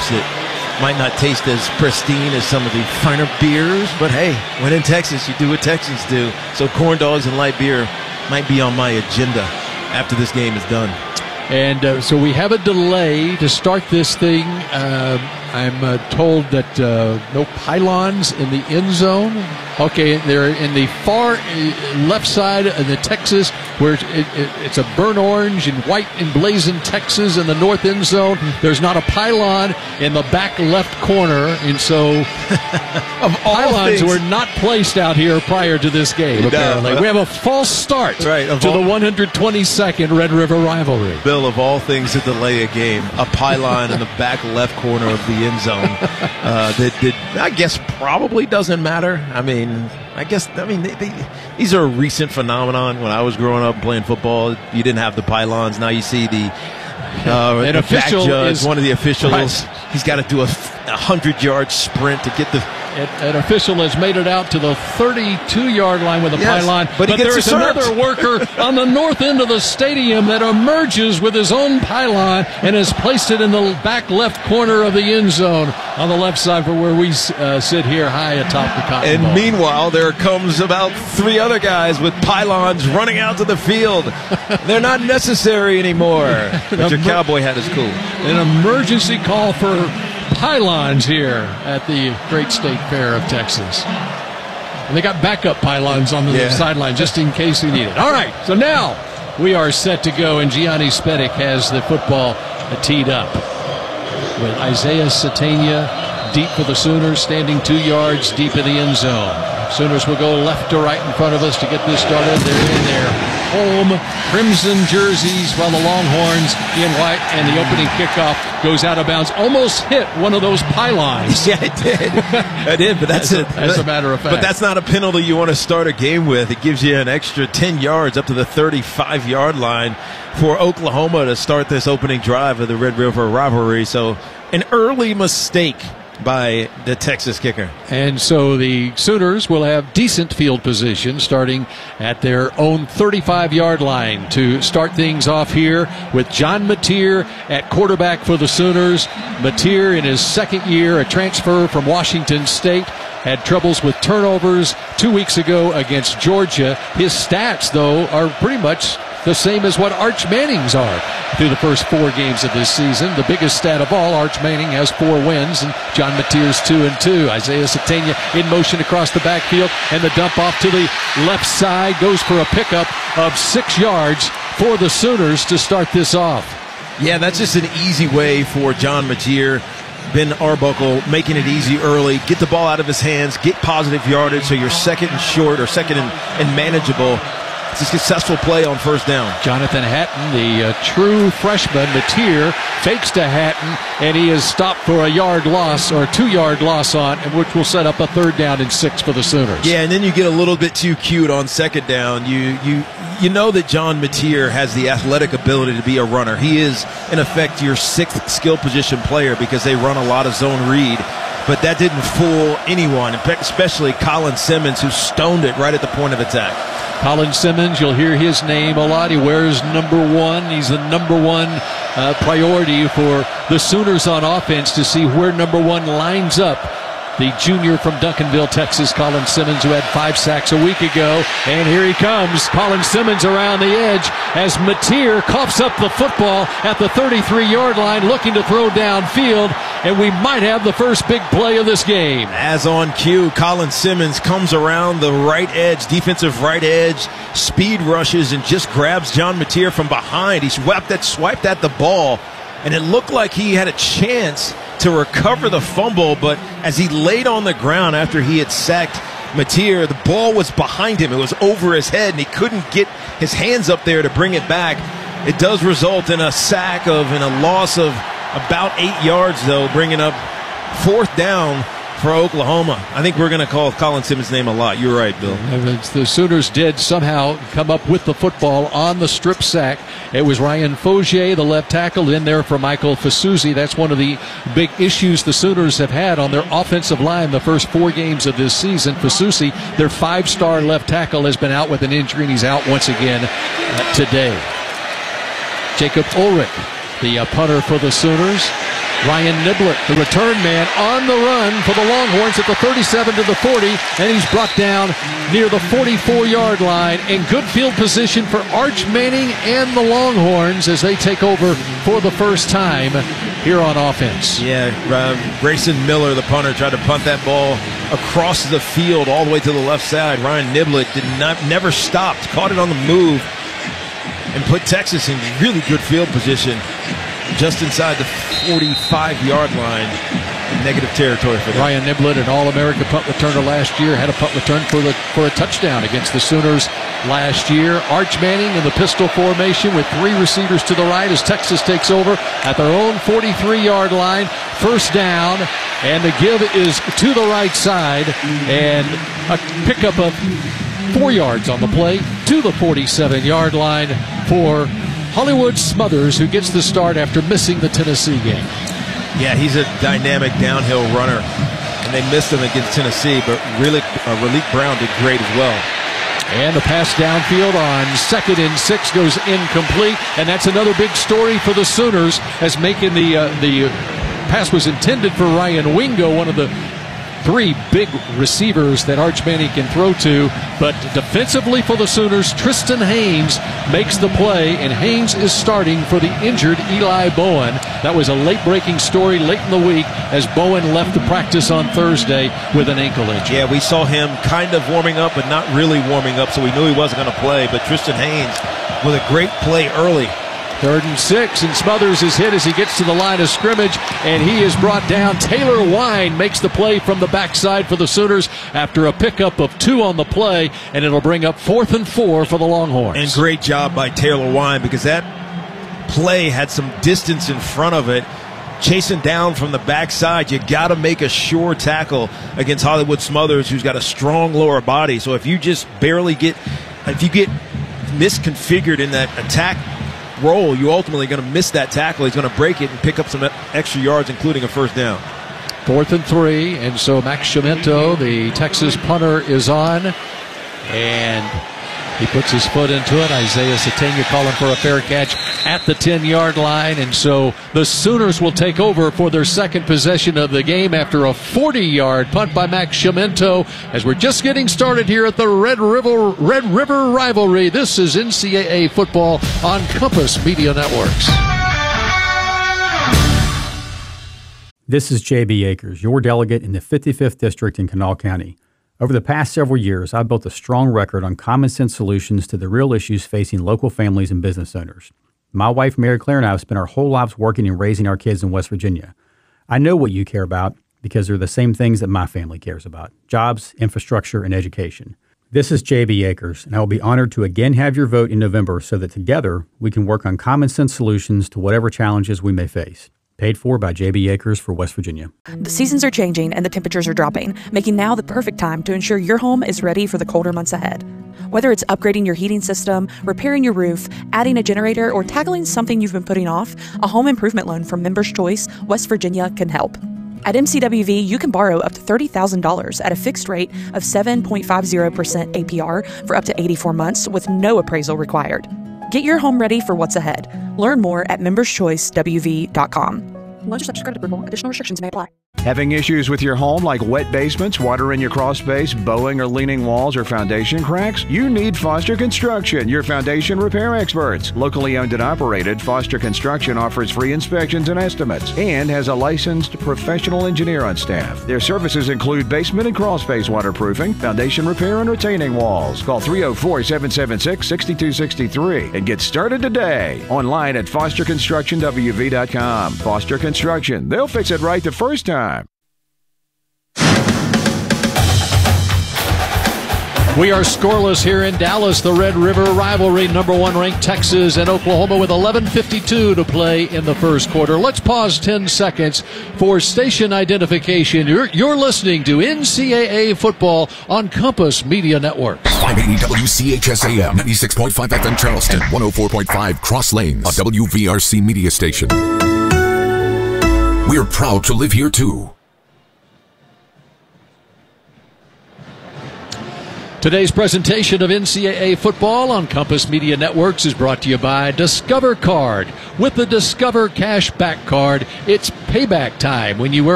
perhaps it might not taste as pristine as some of the finer beers, but hey, when in Texas, you do what Texans do. So corn dogs and light beer might be on my agenda after this game is done. And so we have a delay to start this thing. I'm told that no pylons in the end zone. Okay, they're in the far left side of the Texas, where it's a burnt orange and white emblazoned Texas in the north end zone. There's not a pylon in the back left corner, and so pylons were not placed out here prior to this game, apparently. We have a false start to the 122nd Red River rivalry. Bill, of all things to delay a game, a pylon in the back left corner of the end zone that I guess probably doesn't matter. These are a recent phenomenon. When I was growing up and playing football, you didn't have the pylons. Now you see the official judge, one of the officials. Right. He's got to do a 100-yard sprint to get the. An official has made it out to the 32-yard line with a pylon, but there's another worker on the north end of the stadium that emerges with his own pylon and has placed it in the back left corner of the end zone on the left side for where we sit here high atop the Cotton And Bowl. Meanwhile, there comes about 3 other guys with pylons running out to the field. They're not necessary anymore. But your cowboy hat is cool. An emergency call for pylons here at the Great State Fair of Texas. And they got backup pylons on the sideline just in case we need it. All right, so now we are set to go, and Gianni Spedic has the football teed up with Isaiah Satania deep for the Sooners, standing 2 yards deep in the end zone. Sooners will go left to right in front of us to get this started. They're in their home crimson jerseys, while the Longhorns in white, and the opening kickoff goes out of bounds. Almost hit one of those pylons. Yeah, it did. It did, but that's as a matter of fact. But that's not a penalty you want to start a game with. It gives you an extra 10 yards up to the 35-yard line for Oklahoma to start this opening drive of the Red River rivalry. So an early mistake by the Texas kicker. And so the Sooners will have decent field position starting at their own 35-yard line to start things off here with John Mateer at quarterback for the Sooners. Mateer, in his second year, a transfer from Washington State, had troubles with turnovers 2 weeks ago against Georgia. His stats, though, are pretty much the same as what Arch Manning's are through the first 4 games of this season. The biggest stat of all, Arch Manning has 4 wins, and John Mateer's 2-2. Isaiah Satania in motion across the backfield, and the dump off to the left side goes for a pickup of 6 yards for the Sooners to start this off. Yeah, that's just an easy way for John Mateer. Ben Arbuckle making it easy early, get the ball out of his hands, get positive yardage, so you're second and short or second and manageable. It's a successful play on first down. Jonathan Hatton, the true freshman, Mateer, fakes to Hatton, and he is stopped for a yard loss or 2-yard loss on, which will set up a 3rd down and 6 for the Sooners. Yeah, and then you get a little bit too cute on second down. You know that John Mateer has the athletic ability to be a runner. He is, in effect, your 6th skill position player because they run a lot of zone read. But that didn't fool anyone, especially Colin Simmons, who stoned it right at the point of attack. Colin Simmons, you'll hear his name a lot. He wears number 1. He's the number 1 priority for the Sooners on offense to see where number 1 lines up. The junior from Duncanville, Texas, Colin Simmons, who had 5 sacks a week ago. And here he comes, Colin Simmons around the edge as Mateer coughs up the football at the 33-yard line, looking to throw downfield. And we might have the first big play of this game. As on cue, Colin Simmons comes around the right edge, defensive right edge, speed rushes, and just grabs John Mateer from behind. He swiped at the ball, and it looked like he had a chance to recover the fumble, but as he laid on the ground after he had sacked Mateer, the ball was behind him. It was over his head, and he couldn't get his hands up there to bring it back. It does result in a sack and a loss of about 8 yards, though, bringing up 4th down for Oklahoma. I think we're going to call Colin Simmons' name a lot. You're right, Bill. The Sooners did somehow come up with the football on the strip sack. It was Ryan Fogier, the left tackle, in there for Michael Fasuzi. That's one of the big issues the Sooners have had on their offensive line the first 4 games of this season. Fasuzi, their 5-star left tackle, has been out with an injury, and he's out once again today. Jacob Ulrich, the punter for the Sooners, Ryan Niblett, the return man, on the run for the Longhorns at the 37 to the 40, and he's brought down near the 44-yard line. In good field position for Arch Manning and the Longhorns as they take over for the first time here on offense. Yeah, Grayson Miller, the punter, tried to punt that ball across the field all the way to the left side. Ryan Niblett never stopped, caught it on the move, and put Texas in really good field position just inside the 45-yard line. Negative territory for them. Ryan Niblett, an All-America punt returner last year, had a punt return for a touchdown against the Sooners last year. Arch Manning in the pistol formation with 3 receivers to the right as Texas takes over at their own 43-yard line. First down, and the give is to the right side, and a pickup of 4 yards on the play to the 47-yard line for Hollywood Smothers, who gets the start after missing the Tennessee game. Yeah, he's a dynamic downhill runner, and they missed him against Tennessee, but really, Raleek Brown did great as well. And the pass downfield on 2nd and 6 goes incomplete, and that's another big story for the Sooners, as making the pass was intended for Ryan Wingo, one of the 3 big receivers that Arch Manning can throw to, but defensively for the Sooners, Tristan Haynes makes the play, and Haynes is starting for the injured Eli Bowen. That was a late-breaking story late in the week as Bowen left the practice on Thursday with an ankle injury. Yeah, we saw him kind of warming up, but not really warming up, so we knew he wasn't going to play, but Tristan Haynes with a great play early. 3rd and 6, and Smothers is hit as he gets to the line of scrimmage, and he is brought down. Taylor Wine makes the play from the backside for the Sooners after a pickup of 2 on the play, and it'll bring up 4th and 4 for the Longhorns. And great job by Taylor Wine, because that play had some distance in front of it. Chasing down from the backside, you got to make a sure tackle against Hollywood Smothers, who's got a strong lower body. So if you just if you get misconfigured in that attack roll, you're ultimately going to miss that tackle. He's going to break it and pick up some extra yards, including a first down. 4th and 3, and so Max Chiamento, the Texas punter, is on, and he puts his foot into it. Isaiah Sategna calling for a fair catch at the 10-yard line, and so the Sooners will take over for their second possession of the game after a 40-yard punt by Max Chiamento, as we're just getting started here at the Red River Rivalry. This is NCAA football on Compass Media Networks. This is J.B. Akers, your delegate in the 55th District in Kanawha County. Over the past several years, I've built a strong record on common sense solutions to the real issues facing local families and business owners. My wife, Mary Claire, and I have spent our whole lives working and raising our kids in West Virginia. I know what you care about because they're the same things that my family cares about: jobs, infrastructure, and education. This is J.B. Akers, and I will be honored to again have your vote in November so that together we can work on common sense solutions to whatever challenges we may face. Paid for by J.B. Akers for West Virginia. The seasons are changing and the temperatures are dropping, making now the perfect time to ensure your home is ready for the colder months ahead. Whether it's upgrading your heating system, repairing your roof, adding a generator, or tackling something you've been putting off, a home improvement loan from Members Choice West Virginia can help. At MCWV, you can borrow up to $30,000 at a fixed rate of 7.50% APR for up to 84 months with no appraisal required. Get your home ready for what's ahead. Learn more at memberschoicewv.com. Loans are subject to credit approval. Additional restrictions may apply. Having issues with your home like wet basements, water in your crawl space, bowing or leaning walls, or foundation cracks? You need Foster Construction, your foundation repair experts. Locally owned and operated, Foster Construction offers free inspections and estimates and has a licensed professional engineer on staff. Their services include basement and crawl space waterproofing, foundation repair, and retaining walls. Call 304-776-6263 and get started today. Online at fosterconstructionwv.com. Foster Construction. They'll fix it right the first time. We are scoreless here in Dallas. The Red River Rivalry, number 1 ranked Texas and Oklahoma with 11:52 to play in the first quarter. Let's pause 10 seconds for station identification. You're listening to NCAA football on Compass Media Network. 580 WCHS-AM, 96.5 FM Charleston, 104.5 Cross Lanes, a WVRC media station. We're proud to live here, too. Today's presentation of NCAA football on Compass Media Networks is brought to you by Discover Card. With the Discover Cash Back Card, it's payback time when you earn